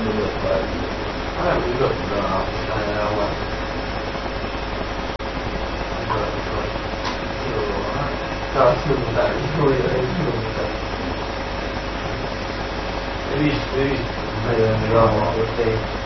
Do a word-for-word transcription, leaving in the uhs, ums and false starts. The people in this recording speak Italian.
都没有出来。还有一个什么啊？三幺万，一个一个九二，到四五代，一共有一四五代。历史历史，那个没办法，就飞。